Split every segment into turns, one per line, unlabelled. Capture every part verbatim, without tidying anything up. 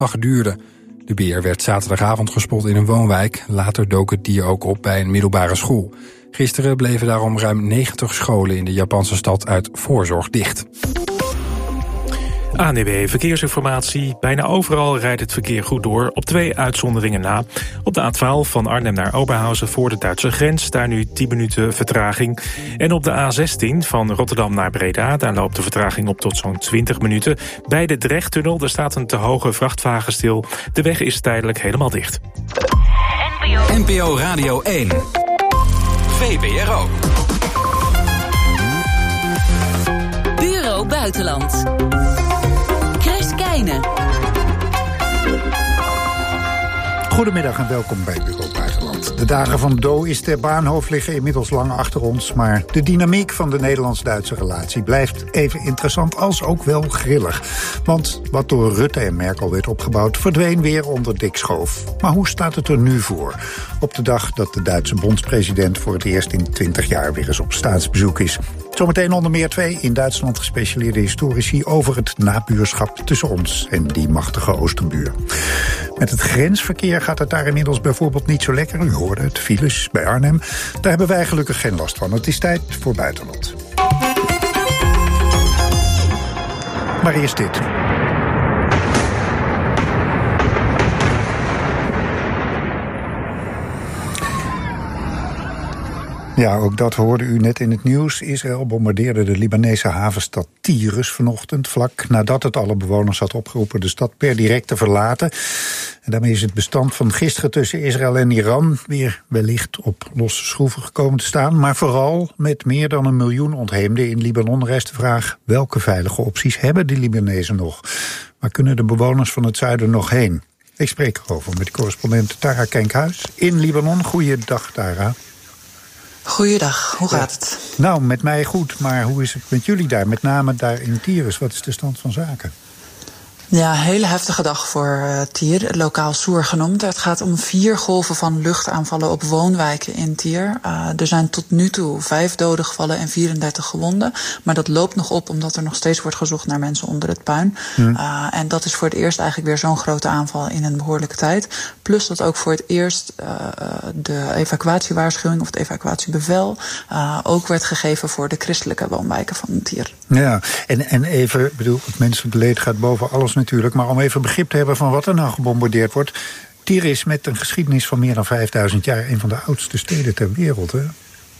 dag duurde. De beer werd zaterdagavond gespot in een woonwijk. Later dook het dier ook op bij een middelbare school. Gisteren bleven daarom ruim negentig scholen in de Japanse stad uit voorzorg dicht.
A N W B Verkeersinformatie. Bijna overal rijdt het verkeer goed door, op twee uitzonderingen na. Op de A twaalf van Arnhem naar Oberhausen voor de Duitse grens, daar nu tien minuten vertraging. En op de A zestien van Rotterdam naar Breda, daar loopt de vertraging op tot zo'n twintig minuten. Bij de Drechttunnel, daar staat een te hoge vrachtwagen stil. De weg is tijdelijk helemaal dicht.
N P O Radio één. V B R O.
Bureau Buitenland.
Goedemiddag en welkom bij Bureau Buitenland. De dagen van Do is ter Bahnhof liggen inmiddels lang achter ons, maar de dynamiek van de Nederlands-Duitse relatie blijft even interessant als ook wel grillig. Want wat door Rutte en Merkel werd opgebouwd verdween weer onder dik schoof. Maar hoe staat het er nu voor? Op de dag dat de Duitse bondspresident voor het eerst in twintig jaar weer eens op staatsbezoek is. Zometeen onder meer twee in Duitsland gespecialiseerde historici over het nabuurschap tussen ons en die machtige Oosterbuur. Met het grensverkeer gaat het daar inmiddels bijvoorbeeld niet zo lekker. U hoorde het, files bij Arnhem. Daar hebben wij gelukkig geen last van. Het is tijd voor buitenland. Maar eerst dit. Ja, ook dat hoorde u net in het nieuws. Israël bombardeerde de Libanese havenstad Tyrus vanochtend, vlak nadat het alle bewoners had opgeroepen de stad per direct te verlaten. En daarmee is het bestand van gisteren tussen Israël en Iran weer wellicht op losse schroeven gekomen te staan. Maar vooral met meer dan een miljoen ontheemden in Libanon rijst de vraag: welke veilige opties hebben de Libanezen nog? Waar kunnen de bewoners van het zuiden nog heen? Ik spreek erover met de correspondent Tara Kenkhuis in Libanon. Goeiedag, Tara.
Goeiedag, hoe gaat het?
Nou, met mij goed, maar hoe is het met jullie daar? Met name daar in Tyrus, wat is de stand van zaken?
Ja, een hele heftige dag voor uh, Tyr, lokaal Soer genoemd. Het gaat om vier golven van luchtaanvallen op woonwijken in Tyr. Uh, er zijn tot nu toe vijf doden gevallen en vierendertig gewonden. Maar dat loopt nog op omdat er nog steeds wordt gezocht naar mensen onder het puin. Hmm. Uh, en dat is voor het eerst eigenlijk weer zo'n grote aanval in een behoorlijke tijd. Plus dat ook voor het eerst uh, de evacuatiewaarschuwing of het evacuatiebevel uh, ook werd gegeven voor de christelijke woonwijken van Tyr.
Ja, en, en even, ik bedoel, het menselijk leed gaat boven alles natuurlijk, maar om even begrip te hebben van wat er nou gebombardeerd wordt. Tyr is met een geschiedenis van meer dan vijfduizend jaar een van de oudste steden ter wereld, hè?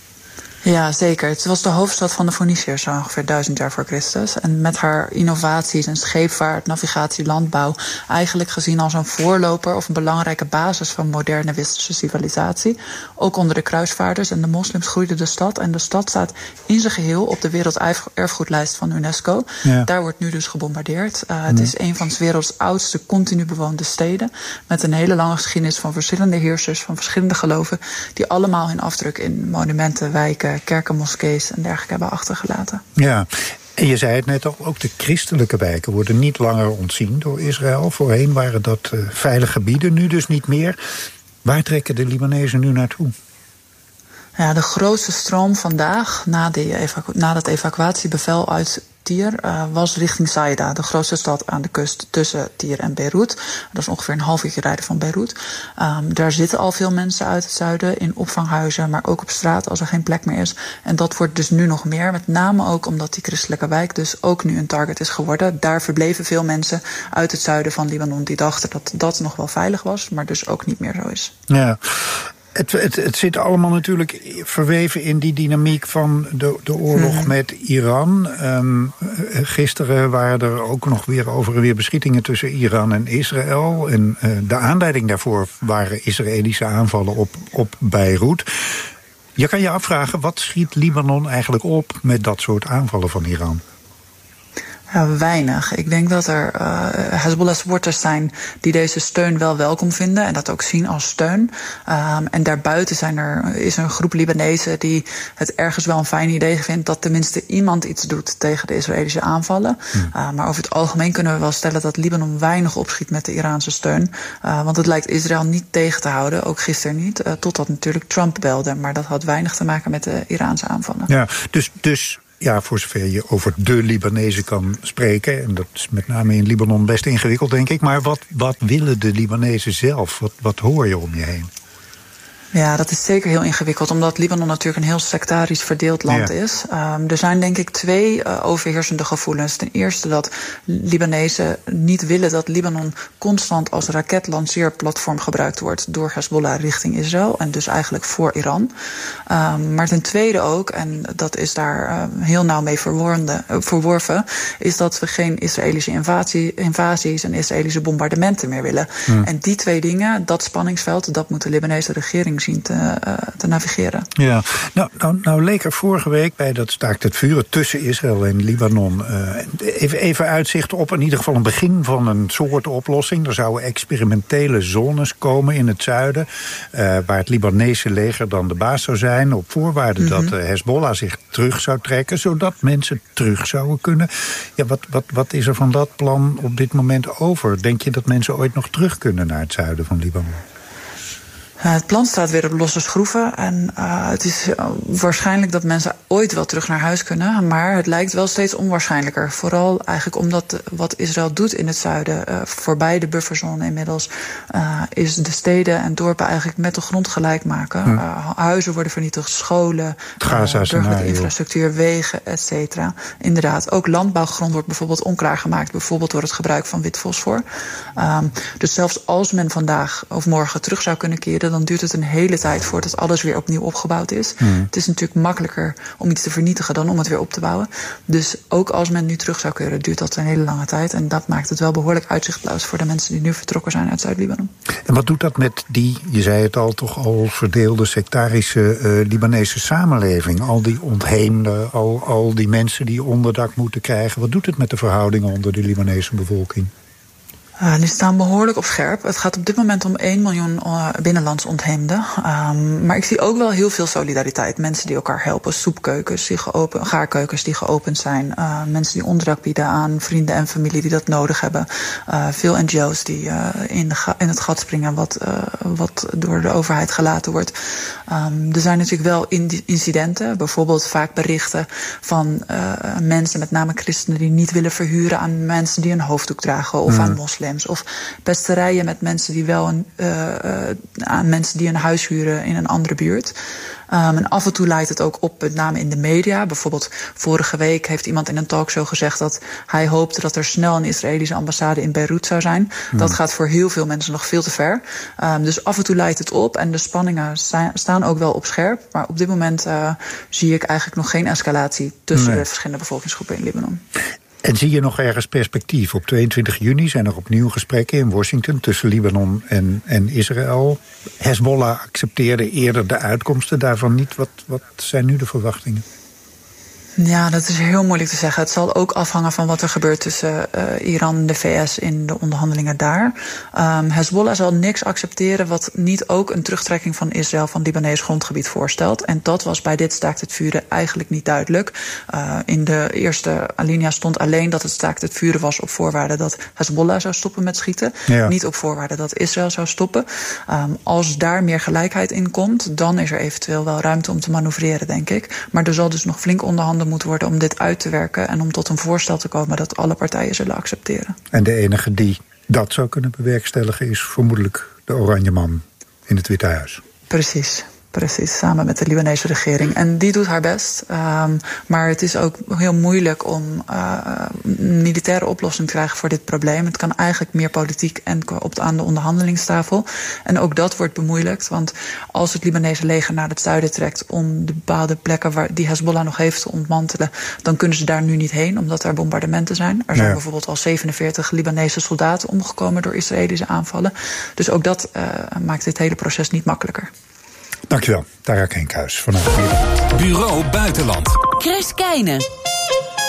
Ja, zeker. Het was de hoofdstad van de Feniciërs, zo ongeveer duizend jaar voor Christus. En met haar innovaties en scheepvaart, navigatie, landbouw, eigenlijk gezien als een voorloper of een belangrijke basis van moderne westerse civilisatie. Ook onder de kruisvaarders en de moslims groeide de stad. En de stad staat in zijn geheel op de werelderfgoedlijst van UNESCO. Ja. Daar wordt nu dus gebombardeerd. Uh, het is een van de werelds oudste continu bewoonde steden. Met een hele lange geschiedenis van verschillende heersers, van verschillende geloven, die allemaal hun afdruk in monumenten, wijken, kerken, moskees en dergelijke hebben achtergelaten.
Ja, en je zei het net al, ook de christelijke wijken worden niet langer ontzien door Israël. Voorheen waren dat uh, veilige gebieden, nu dus niet meer. Waar trekken de Libanezen nu naartoe?
Ja, de grootste stroom vandaag, na, de evacu- na dat evacuatiebevel uit Tyr, uh, was richting Saida, de grootste stad aan de kust tussen Tyr en Beirut. Dat is ongeveer een half uurtje rijden van Beirut. Um, daar zitten al veel mensen uit het zuiden in opvanghuizen, maar ook op straat als er geen plek meer is. En dat wordt dus nu nog meer, met name ook omdat die christelijke wijk dus ook nu een target is geworden. Daar verbleven veel mensen uit het zuiden van Libanon die dachten dat dat nog wel veilig was, maar dus ook niet meer zo is.
Ja. Het, het, het zit allemaal natuurlijk verweven in die dynamiek van de, de oorlog hmm. met Iran. Um, gisteren waren er ook nog weer over en weer beschietingen tussen Iran en Israël. En uh, de aanleiding daarvoor waren Israëlische aanvallen op, op Beirut. Je kan je afvragen, wat schiet Libanon eigenlijk op met dat soort aanvallen van Iran?
Ja, weinig. Ik denk dat er uh, Hezbollah-supporters zijn die deze steun wel welkom vinden en dat ook zien als steun. Um, en daarbuiten zijn er, is er een groep Libanezen die het ergens wel een fijn idee vindt dat tenminste iemand iets doet tegen de Israëlische aanvallen. Hmm. Uh, maar over het algemeen kunnen we wel stellen dat Libanon weinig opschiet met de Iraanse steun. Uh, want het lijkt Israël niet tegen te houden, ook gisteren niet, uh, totdat natuurlijk Trump belde. Maar dat had weinig te maken met de Iraanse aanvallen.
Ja, dus... dus... Ja, voor zover je over de Libanezen kan spreken. En dat is met name in Libanon best ingewikkeld, denk ik. Maar wat, wat willen de Libanezen zelf? Wat, wat hoor je om je heen?
Ja, dat is zeker heel ingewikkeld, omdat Libanon natuurlijk een heel sectarisch verdeeld land ja. is. Um, er zijn denk ik twee uh, overheersende gevoelens. Ten eerste dat Libanezen niet willen dat Libanon constant als raketlanceerplatform gebruikt wordt door Hezbollah richting Israël en dus eigenlijk voor Iran. Um, maar ten tweede ook, en dat is daar uh, heel nauw mee verworven, uh, verworven, is dat we geen Israëlische invasie, invasies en Israëlische bombardementen meer willen. Hmm. En die twee dingen, dat spanningsveld, dat moet de Libanese regering zien te, uh, te navigeren.
Ja, nou, nou, nou leek er vorige week bij dat staakt het vuren tussen Israël en Libanon uh, even, even uitzicht op in ieder geval een begin van een soort oplossing. Er zouden experimentele zones komen in het zuiden, uh, waar het Libanese leger dan de baas zou zijn, op voorwaarde mm-hmm. dat uh, Hezbollah zich terug zou trekken, zodat mensen terug zouden kunnen. Ja, wat, wat, wat is er van dat plan op dit moment over? Denk je dat mensen ooit nog terug kunnen naar het zuiden van Libanon?
Uh, het plan staat weer op losse schroeven. En uh, het is uh, waarschijnlijk dat mensen ooit wel terug naar huis kunnen. Maar het lijkt wel steeds onwaarschijnlijker. Vooral eigenlijk omdat wat Israël doet in het zuiden, uh, voorbij de bufferzone inmiddels, uh, is de steden en dorpen eigenlijk met de grond gelijk maken. Hmm. Uh, huizen worden vernietigd, scholen, uh, burgerlijke infrastructuur, wegen, et cetera. Inderdaad, ook landbouwgrond wordt bijvoorbeeld onklaar gemaakt, bijvoorbeeld door het gebruik van wit fosfor. Um, dus zelfs als men vandaag of morgen terug zou kunnen keren, dan duurt het een hele tijd voordat alles weer opnieuw opgebouwd is. Mm. Het is natuurlijk makkelijker om iets te vernietigen dan om het weer op te bouwen. Dus ook als men nu terug zou keren, duurt dat een hele lange tijd. En dat maakt het wel behoorlijk uitzichtloos voor de mensen die nu vertrokken zijn uit Zuid-Libanon.
En wat doet dat met die, je zei het al, toch al verdeelde sectarische uh, Libanese samenleving? Al die ontheemden, al, al die mensen die onderdak moeten krijgen. Wat doet het met de verhoudingen onder de Libanese bevolking?
Uh, die staan behoorlijk op scherp. Het gaat op dit moment om één miljoen uh, binnenlands ontheemden. Um, maar ik zie ook wel heel veel solidariteit. Mensen die elkaar helpen, soepkeukens, die geopen, gaarkeukens die geopend zijn. Uh, mensen die onderdak bieden aan vrienden en familie die dat nodig hebben. Uh, veel N G O's die uh, in, de ga- in het gat springen wat, uh, wat door de overheid gelaten wordt. Um, er zijn natuurlijk wel in- incidenten, bijvoorbeeld vaak berichten van uh, mensen, met name christenen, die niet willen verhuren aan mensen die een hoofddoek dragen of mm. aan moslims. Of pesterijen met mensen die wel een, uh, uh, aan mensen die een huis huren in een andere buurt. Um, en af en toe leidt het ook op, met name in de media. Bijvoorbeeld vorige week heeft iemand in een talkshow gezegd dat hij hoopte dat er snel een Israëlische ambassade in Beirut zou zijn. Hmm. Dat gaat voor heel veel mensen nog veel te ver. Um, dus af en toe leidt het op en de spanningen sta- staan ook wel op scherp. Maar op dit moment uh, zie ik eigenlijk nog geen escalatie tussen nee. de verschillende bevolkingsgroepen in Libanon.
En zie je nog ergens perspectief? Op tweeëntwintig juni zijn er opnieuw gesprekken in Washington tussen Libanon en, en Israël. Hezbollah accepteerde eerder de uitkomsten daarvan niet. Wat, wat zijn nu de verwachtingen?
Ja, dat is heel moeilijk te zeggen. Het zal ook afhangen van wat er gebeurt tussen uh, Iran en de V S in de onderhandelingen daar. Um, Hezbollah zal niks accepteren wat niet ook een terugtrekking van Israël van Libanees grondgebied voorstelt. En dat was bij dit staakt het vuren eigenlijk niet duidelijk. Uh, in de eerste alinea stond alleen dat het staakt het vuren was op voorwaarde dat Hezbollah zou stoppen met schieten. Ja. Niet op voorwaarde dat Israël zou stoppen. Um, als daar meer gelijkheid in komt, dan is er eventueel wel ruimte om te manoeuvreren, denk ik. Maar er zal dus nog flink onderhandeld moet worden om dit uit te werken en om tot een voorstel te komen dat alle partijen zullen accepteren.
En de enige die dat zou kunnen bewerkstelligen is vermoedelijk de Oranje Man in het Witte Huis.
Precies. Precies, samen met de Libanese regering. En die doet haar best. Um, maar het is ook heel moeilijk om uh, een militaire oplossing te krijgen voor dit probleem. Het kan eigenlijk meer politiek en op de, aan de onderhandelingstafel. En ook dat wordt bemoeilijkt. Want als het Libanese leger naar het zuiden trekt om de bepaalde plekken waar die Hezbollah nog heeft te ontmantelen, dan kunnen ze daar nu niet heen, omdat er bombardementen zijn. Er zijn ja. bijvoorbeeld al zevenenveertig Libanese soldaten omgekomen door Israëlische aanvallen. Dus ook dat uh, maakt dit hele proces niet makkelijker.
Dankjewel, Tara Kenkhuis vanuit
Bureau Buitenland.
Chris Keijnen.